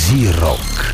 Зирок.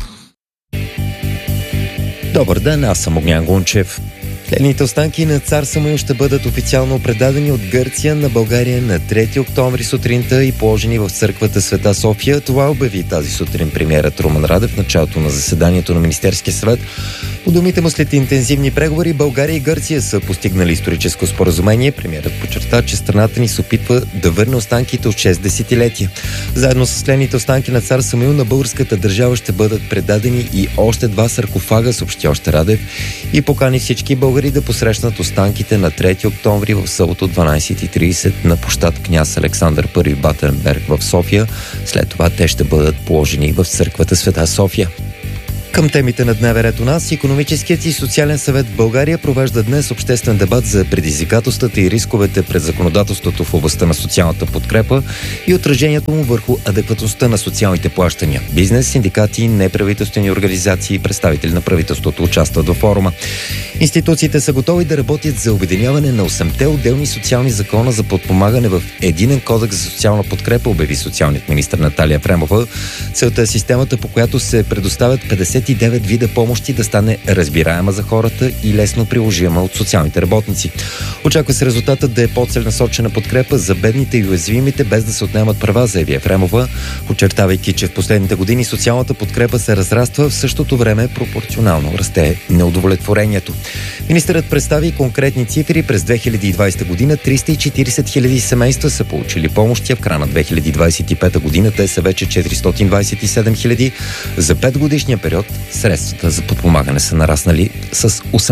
Добър ден, аз съм Огнян Гунчев. Тлените останки на цар Самуил ще бъдат официално предадени от Гърция на България на 3 октомври сутринта и положени в църквата Света София. Това обяви тази сутрин премиерът Румен Радев в началото на заседанието на Министерския съвет. По думите му, след интензивни преговори, България и Гърция са постигнали историческо споразумение. Премиерът подчерта, че страната ни се опитва да върне останките от 6 десетилетия. Заедно с тлените останки на цар Самуил на българската държава ще бъдат предадени и още 2 саркофага, съобщи още Радев, и покани всички българи да посрещнат останките на 3 октомври в събота 12:30 на площад Княз Александър I Батенберг в София. След това те ще бъдат положени в църквата Света София. Към темите на дневен ред у нас, Икономическият и социален съвет в България провежда днес обществен дебат за предизвикателствата и рисковете пред законодателството в областта на социалната подкрепа и отражението му върху адекватността на социалните плащания. Бизнес, синдикати, неправителствени организации и представители на правителството участват във форума. Институциите са готови да работят за обединяване на 8-те отделни социални закона за подпомагане в единен кодекс за социална подкрепа, обяви социалният министър Наталия Ефремова. Целта е системата, по която се предоставят 59 вида помощи, да стане разбираема за хората и лесно приложима от социалните работници. Очаква се резултатът да е по-целенасочена подкрепа за бедните и уязвимите, без да се отнемат права, заяви Ефремова, подчертавайки, че в последните години социалната подкрепа се разраства, в същото време пропорционално расте неудовлетворението. Министърът представи конкретни цифри. През 2020 година 340 хиляди семейства са получили помощи, а в края на 2025 година те са вече 427 хиляди. За 5 годишния период средствата за подпомагане са нараснали с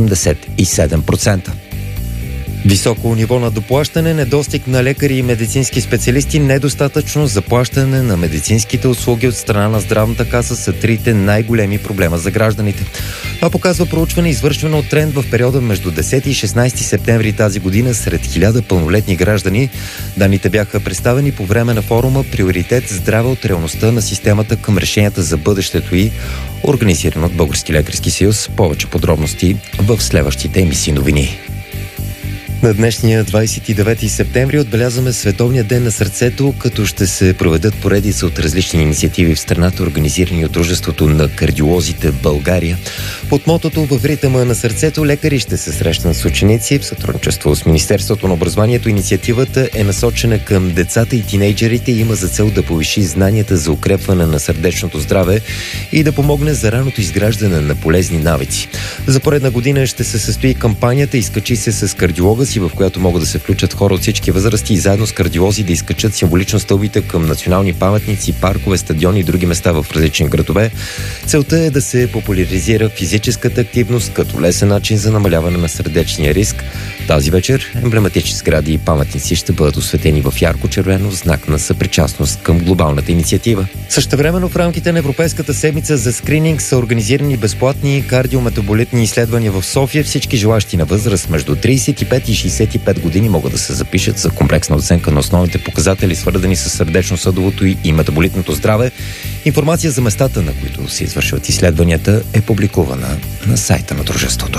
87%. Високо ниво на доплащане, недостиг на лекари и медицински специалисти, недостатъчно заплащане на медицинските услуги от страна на здравната каса са трите най-големи проблема за гражданите. Това показва проучване, извършвано от Тренд в периода между 10 и 16 септември тази година сред 1000 пълнолетни граждани. Данните бяха представени по време на форума "Приоритет здраве от реалността на системата към решенията за бъдещето й", организиран от Български лекарски съюз. Повече подробности в следващите емисии новини. На днешния 29 септември отбелязваме Световния ден на сърцето, като ще се проведат поредица от различни инициативи в страната, организирани от Дружеството на кардиолозите в България. Под мотото "В ритъма на сърцето" лекари ще се срещнат с ученици. В сътрудничество с Министерството на образованието инициативата е насочена към децата и тинейджерите и има за цел да повиши знанията за укрепване на сърдечното здраве и да помогне за раното изграждане на полезни навици. За поредна година ще се състои кампанията "Изкачи се с кардиолога си", в която могат да се включат хора от всички възрасти и заедно с кардиолози да изкачат символично стълбите към национални паметници, паркове, стадиони и други места в различни градове. Целта е да се популяризира физическата активност като лесен начин за намаляване на сърдечния риск. Тази вечер емблематични сгради и паметници ще бъдат осветени в ярко-червено в знак на съпричастност към глобалната инициатива. Същевременно в рамките на Европейската седмица за скрининг са организирани безплатни кардиометаболитни изследвания в София. Всички желащи на възраст между 35 и 65 години могат да се запишат за комплексна оценка на основните показатели, свързани с сърдечно-съдовото и метаболитното здраве. Информация за местата, на които се извършват изследванията, е публикувана на сайта на дружеството.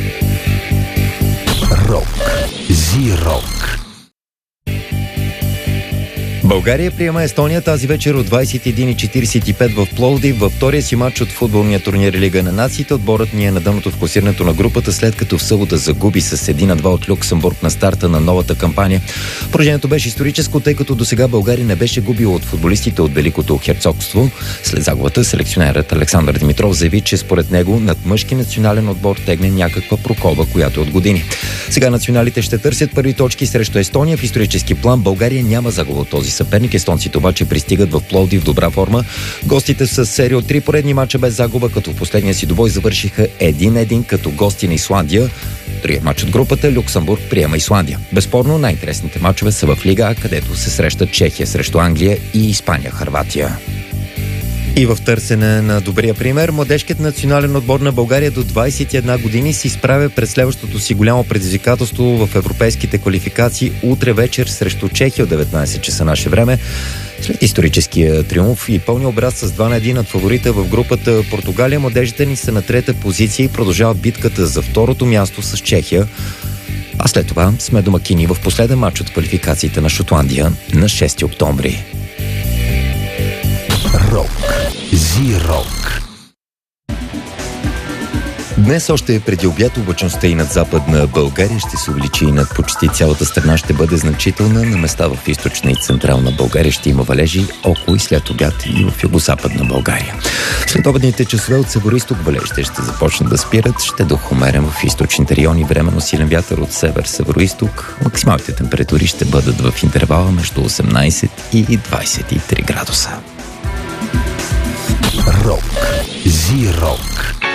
Рок. Зирок. България приема Естония тази вечер от 21:45 в Пловдив. Във втория си матч от футболния турнир Лига на нациите отборът ни е на дъното в класирането на групата, след като в събота загуби с 1-2 от Люксембург на старта на новата кампания. Поражението беше историческо, тъй като досега България не беше губила от футболистите от Великото херцогство. След загубата селекционерът Александър Димитров заяви, че според него над мъжки национален отбор тегне някаква прокоба, която е от години. Сега националите ще търсят първи точки срещу Естония. В исторически план България няма загуба от този съперник. Естонците обаче пристигат в Пловдив в добра форма. Гостите с серия от 3 поредни мача без загуба, като в последния си двубой завършиха 1-1 като гости на Исландия. Другият мач от групата Люксембург приема Исландия. Безспорно най-интересните мачове са в Лига А, където се срещат Чехия срещу Англия и Испания-Хърватия. И в търсене на добрия пример, младежкият национален отбор на България до 21 години се изправя пред следващото си голямо предизвикателство в европейските квалификации утре вечер срещу Чехия от 19 часа наше време. След историческия триумф и пълния образ с 2-1 над фаворита в групата Португалия, младежите ни са на трета позиция и продължават битката за второто място с Чехия. А след това сме домакини в последен матч от квалификациите на Шотландия на 6 октомври. Рок. Зирок. Днес още преди обяд облачността и над западна България ще се увеличи и над почти цялата страна ще бъде значителна. На места в източна и централна България ще има валежи около и след обяд и в югозападна България. След обедните часове от североизток валежите ще започнат да спират. Ще дух умерен в източните райони, временно силен вятър от север-североизток. Максималните температури ще бъдат в интервала между 18 и 23 градуса. Рок. Зирок.